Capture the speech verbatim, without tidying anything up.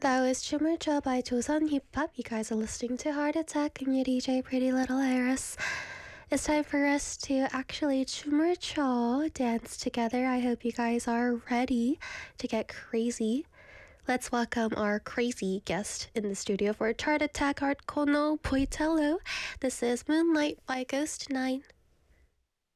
That was Chumucho by Joseon Hip Hop. You guys are listening to Heart Attack and your D J Pretty Little Iris. It's time for us to actually Chumucho dance together. I hope you guys are ready to get crazy. Let's welcome our crazy guest in the studio for Chart Attack Art Kono Poitello. This is Moonlight by Ghost Nine.